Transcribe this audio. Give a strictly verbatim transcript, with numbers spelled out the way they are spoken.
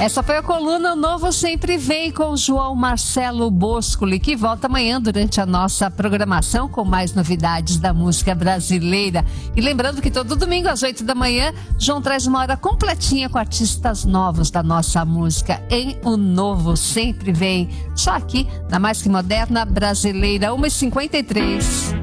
Essa foi a coluna O Novo Sempre Vem com o João Marcelo Boscoli, que volta amanhã durante a nossa programação com mais novidades da música brasileira. E lembrando que todo domingo às oito da manhã, João traz uma hora completinha com artistas novos da nossa música em O Novo Sempre Vem. Só aqui na Mais Que Moderna Brasileira, uma e cinquenta e três.